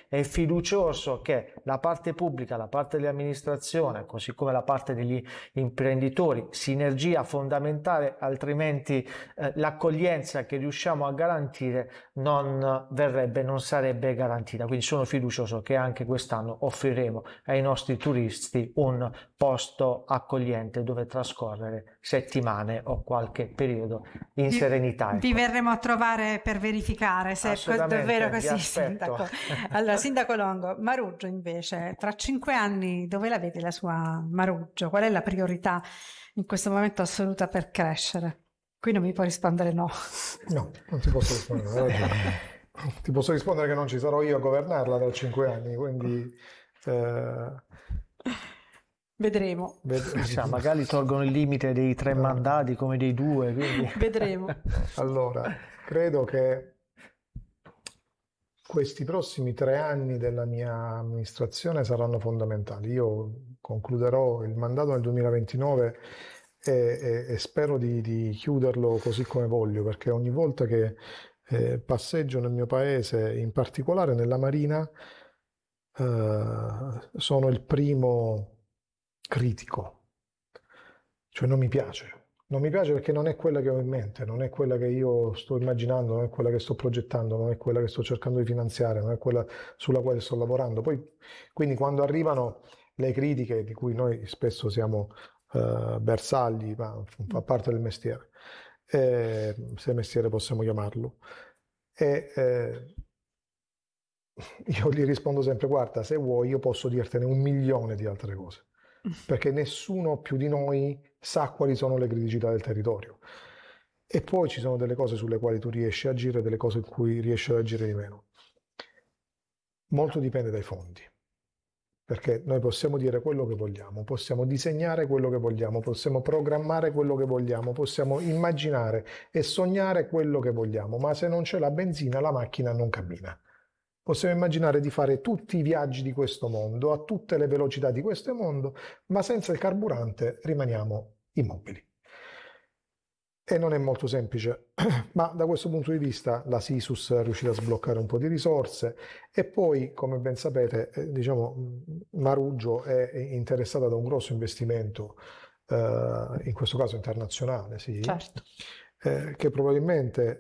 è fiducioso che la parte pubblica, la parte dell'amministrazione, così come la parte degli imprenditori, sinergia fondamentale, altrimenti l'accoglienza che riusciamo a garantire non sarebbe garantita. Quindi sono fiducioso che anche quest'anno offriremo ai nostri turisti un posto accogliente dove trascorrere settimane o qualche periodo in serenità. Vi verremo a trovare per verificare se è davvero così, Sindaco. Allora, Sindaco Longo, Maruggio invece, tra 5 anni dove la vede la sua Maruggio? Qual è la priorità in questo momento assoluta per crescere? Qui non mi può rispondere no. No, non ti posso rispondere. Ti posso rispondere che non ci sarò io a governarla tra 5 anni, quindi... Vedremo. Magari tolgono il limite dei 3 mandati come dei 2. Quindi... Vedremo. Allora, credo che questi prossimi 3 anni della mia amministrazione saranno fondamentali. Io concluderò il mandato nel 2029 e spero di chiuderlo così come voglio, perché ogni volta che passeggio nel mio paese, in particolare nella Marina, sono il primo critico, cioè non mi piace perché non è quella che ho in mente, non è quella che io sto immaginando, non è quella che sto progettando, non è quella che sto cercando di finanziare, non è quella sulla quale sto lavorando. Quindi quando arrivano le critiche di cui noi spesso siamo bersagli, ma fa parte del mestiere, se mestiere possiamo chiamarlo, io gli rispondo sempre: guarda, se vuoi io posso dirtene 1.000.000 di altre cose, perché nessuno più di noi sa quali sono le criticità del territorio, e poi ci sono delle cose sulle quali tu riesci a agire e delle cose in cui riesci ad agire di meno. Molto dipende dai fondi, perché noi possiamo dire quello che vogliamo, possiamo disegnare quello che vogliamo, possiamo programmare quello che vogliamo, possiamo immaginare e sognare quello che vogliamo, ma se non c'è la benzina la macchina non cammina. Possiamo immaginare di fare tutti i viaggi di questo mondo, a tutte le velocità di questo mondo, ma senza il carburante rimaniamo immobili. E non è molto semplice, ma da questo punto di vista la SISUS è riuscita a sbloccare un po' di risorse, e poi, come ben sapete, Maruggio è interessata da un grosso investimento, in questo caso internazionale, sì, certo, che probabilmente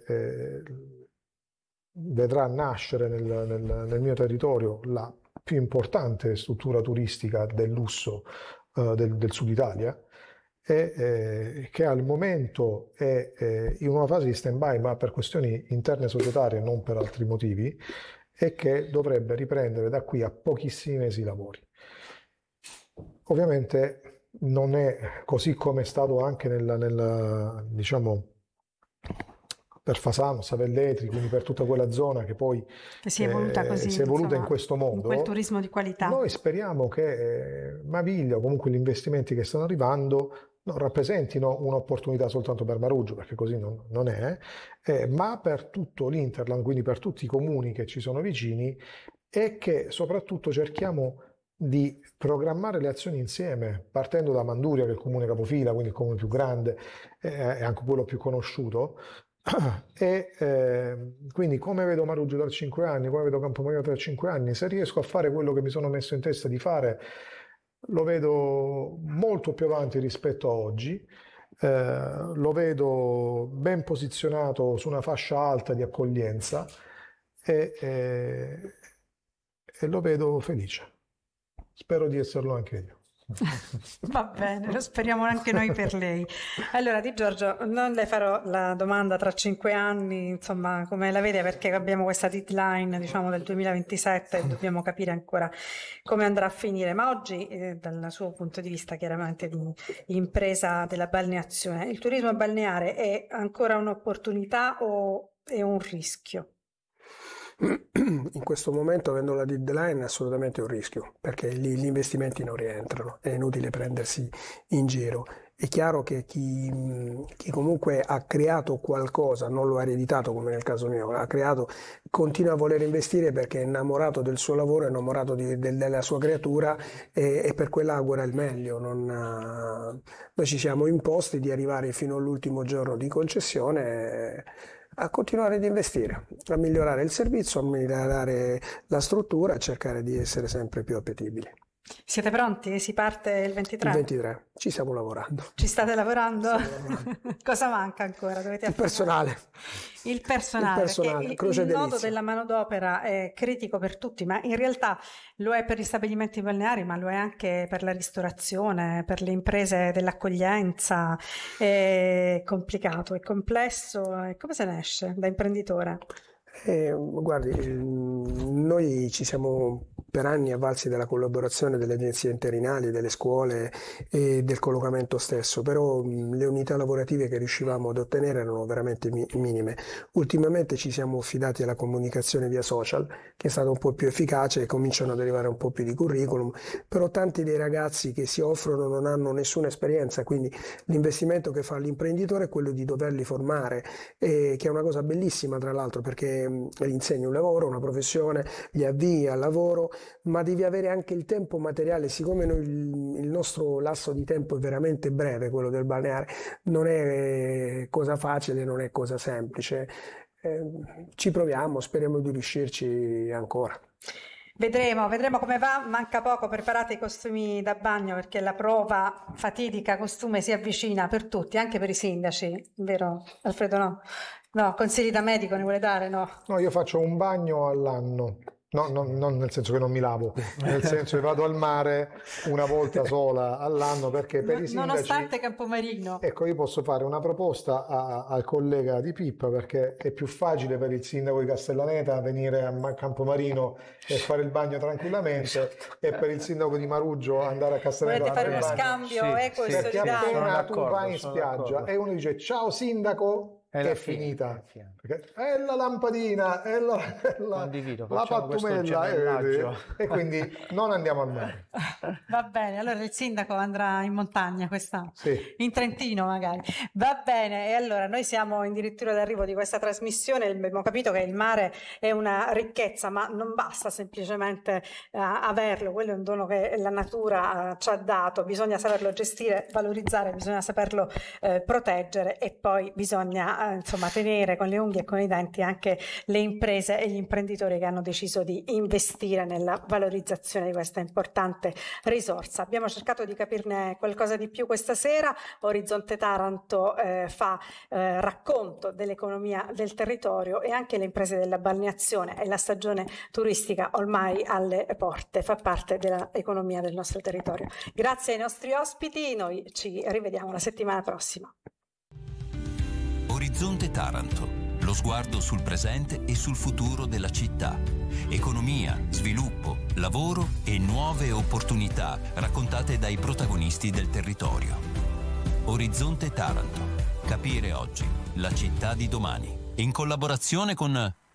vedrà nascere nel mio territorio la più importante struttura turistica del lusso del Sud Italia, e che al momento è in una fase di stand-by, ma per questioni interne societarie, non per altri motivi, e che dovrebbe riprendere da qui a pochissimi mesi i lavori. Ovviamente non è così come è stato anche diciamo, per Fasano, Savelletri, quindi per tutta quella zona che poi si è evoluta così, si è evoluta in questo modo. In quel turismo di qualità. Noi speriamo che Maviglia, o comunque gli investimenti che stanno arrivando, non rappresentino un'opportunità soltanto per Maruggio, perché così non è, ma per tutto l'Interland, quindi per tutti i comuni che ci sono vicini, e che soprattutto cerchiamo di programmare le azioni insieme, partendo da Manduria, che è il comune capofila, quindi il comune più grande e anche quello più conosciuto. E quindi come vedo Maruggio tra 5 anni, come vedo Campomarino tra 5 anni, se riesco a fare quello che mi sono messo in testa di fare, lo vedo molto più avanti rispetto a oggi, lo vedo ben posizionato su una fascia alta di accoglienza, e lo vedo felice. Spero di esserlo anche io. Va bene, lo speriamo anche noi per lei. Allora, Di Giorgio, non le farò la domanda tra 5 anni, insomma, come la vede, perché abbiamo questa deadline, diciamo, del 2027 e dobbiamo capire ancora come andrà a finire. Ma oggi, dal suo punto di vista, chiaramente di impresa della balneazione, il turismo balneare è ancora un'opportunità o è un rischio? In questo momento, avendo la deadline, è assolutamente un rischio, perché gli investimenti non rientrano, è inutile prendersi in giro. È chiaro che chi comunque ha creato qualcosa, non lo ha ereditato come nel caso mio, ha creato, continua a voler investire perché è innamorato del suo lavoro, è innamorato della sua creatura, e per quella augura il meglio. Noi ci siamo imposti di arrivare fino all'ultimo giorno di concessione, a continuare ad investire, a migliorare il servizio, a migliorare la struttura, a cercare di essere sempre più appetibili. Siete pronti? Si parte il 23? Il 23, ci stiamo lavorando. Ci state lavorando? Cosa manca ancora? Dovete il personale. Il personale, il nodo della manodopera è critico per tutti, ma in realtà lo è per gli stabilimenti balneari, ma lo è anche per la ristorazione, per le imprese dell'accoglienza. È complicato, è complesso. E come se ne esce da imprenditore? Guardi, noi ci siamo per anni avvalsi della collaborazione delle agenzie interinali, delle scuole e del collocamento stesso, però le unità lavorative che riuscivamo ad ottenere erano veramente minime. Ultimamente ci siamo affidati alla comunicazione via social, che è stata un po' più efficace e cominciano ad arrivare un po' più di curriculum, però tanti dei ragazzi che si offrono non hanno nessuna esperienza, quindi l'investimento che fa l'imprenditore è quello di doverli formare, che è una cosa bellissima tra l'altro, perché gli insegni un lavoro, una professione, li avvii al lavoro, ma devi avere anche il tempo materiale. Siccome il nostro lasso di tempo è veramente breve, quello del balneare, non è cosa facile, non è cosa semplice. Ci proviamo, speriamo di riuscirci ancora. Vedremo come va, manca poco, preparate i costumi da bagno perché la prova fatidica costume si avvicina per tutti, anche per i sindaci, vero Alfredo? No, consigli da medico ne vuole dare? No, io faccio un bagno all'anno. No, non nel senso che non mi lavo, nel senso che vado al mare una volta sola all'anno, perché per i sindaci... Nonostante Campomarino. Ecco, io posso fare una proposta al collega di Pippa, perché è più facile per il sindaco di Castellaneta venire a Campomarino e fare il bagno tranquillamente, e per il sindaco di Maruggio andare a Castellaneta. Volete fare uno scambio equo e perché solidario? appena tu vai in spiaggia e uno dice ciao sindaco, è finita, perché è la lampadina, è la pattumella, e quindi non andiamo al mare. Va bene, allora il sindaco andrà in montagna quest'anno, sì. In Trentino magari. Va bene, e allora noi siamo addirittura d'arrivo di questa trasmissione, abbiamo capito che il mare è una ricchezza, ma non basta semplicemente averlo, quello è un dono che la natura ci ha dato, bisogna saperlo gestire, valorizzare, bisogna saperlo proteggere, e poi bisogna tenere con le unghie e con i denti anche le imprese e gli imprenditori che hanno deciso di investire nella valorizzazione di questa importante risorsa. Abbiamo cercato di capirne qualcosa di più questa sera. Orizzonte Taranto fa racconto dell'economia del territorio, e anche le imprese della balneazione e la stagione turistica ormai alle porte fa parte dell'economia del nostro territorio. Grazie ai nostri ospiti, noi ci rivediamo la settimana prossima. Orizzonte Taranto, lo sguardo sul presente e sul futuro della città. Economia, sviluppo, lavoro e nuove opportunità raccontate dai protagonisti del territorio. Orizzonte Taranto, capire oggi la città di domani. In collaborazione con